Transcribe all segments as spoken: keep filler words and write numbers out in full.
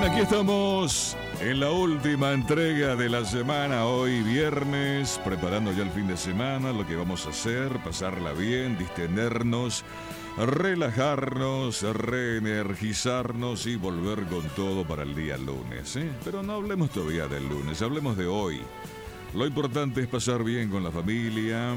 Aquí estamos en la última entrega de la semana, hoy viernes, preparando ya el fin de semana, lo que vamos a hacer, pasarla bien, distendernos, relajarnos, reenergizarnos y volver con todo para el día lunes, ¿eh? Pero no hablemos todavía del lunes, hablemos de hoy. Lo importante es pasar bien con la familia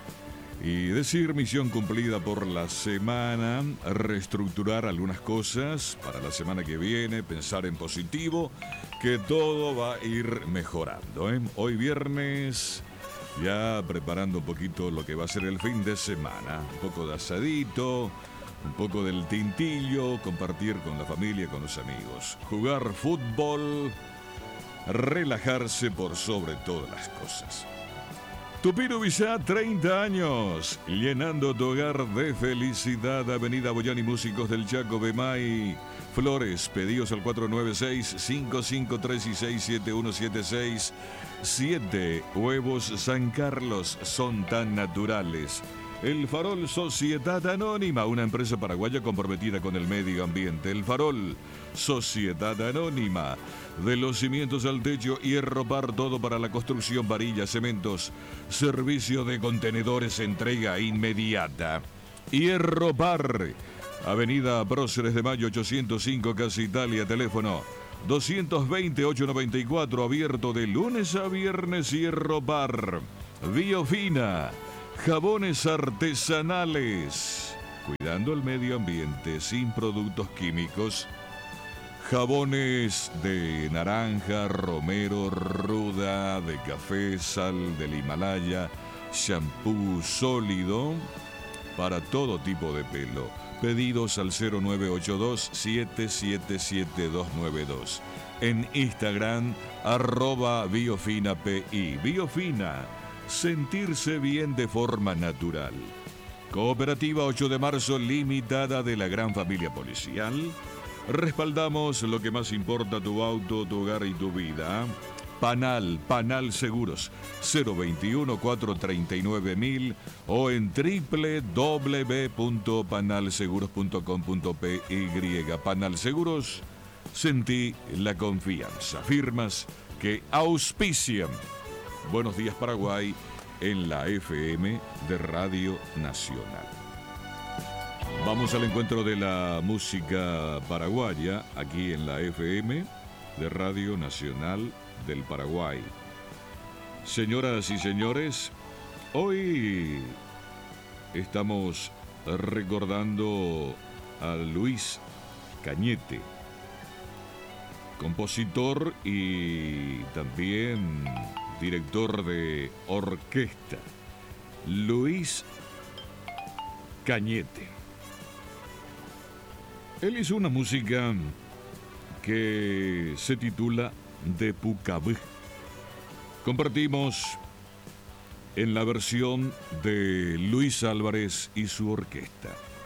y decir misión cumplida por la semana, reestructurar algunas cosas para la semana que viene, pensar en positivo, que todo va a ir mejorando, ¿eh? Hoy viernes, ya preparando un poquito lo que va a ser el fin de semana, un poco de asadito, un poco del tintillo, compartir con la familia, con los amigos, jugar fútbol, relajarse por sobre todas las cosas. Tupiro Villá, treinta años, llenando tu hogar de felicidad. Avenida Boyani, Músicos del Chaco, Bemay, Flores. Pedidos al cuatro nueve seis, cinco cinco tres seis, siete uno siete seis. siete Huevos San Carlos, son tan naturales. El Farol, Sociedad Anónima, una empresa paraguaya comprometida con el medio ambiente. El Farol, Sociedad Anónima. De los cimientos al techo, Hierro Par, todo para la construcción, varillas, cementos, servicio de contenedores, entrega inmediata. Hierro Par, Avenida Próceres de Mayo ochocientos cinco, Casa Italia, teléfono doscientos veinte, ochocientos noventa y cuatro, abierto de lunes a viernes. Hierro Par. Biofina, jabones artesanales, cuidando el medio ambiente sin productos químicos. Jabones de naranja, romero, ruda, de café, sal del Himalaya, shampoo sólido para todo tipo de pelo. Pedidos al cero nueve ocho dos, siete siete siete, dos nueve dos. En Instagram, arroba BiofinaPI. Biofina, sentirse bien de forma natural. Cooperativa ocho de marzo, limitada de la gran familia policial. Respaldamos lo que más importa, tu auto, tu hogar y tu vida. Panal, Panal Seguros, cero veintiuno, cuatrocientos treinta y nueve mil o en doble u doble u doble u punto panal seguros punto com punto pe y. Panal Seguros, sentí la confianza. Firmas que auspician Buenos Días Paraguay en la F M de Radio Nacional. Vamos al encuentro de la música paraguaya aquí en la F M de Radio Nacional del Paraguay. Señoras y señores, hoy estamos recordando a Luis Cañete, compositor y también director de orquesta. Luis Cañete. Él hizo una música que se titula De Pucabé. Compartimos en la versión de Luis Álvarez y su orquesta.